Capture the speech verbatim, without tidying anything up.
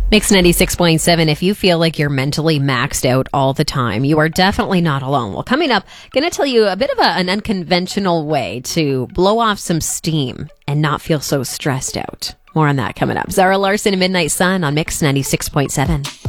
Mix ninety-six point seven. If you feel like you're mentally maxed out all the time, you are definitely not alone. Well, coming up, going to tell you a bit of a, an unconventional way to blow off some steam and not feel so stressed out. More on that coming up. Zara Larson and Midnight Sun on Mix ninety-six point seven.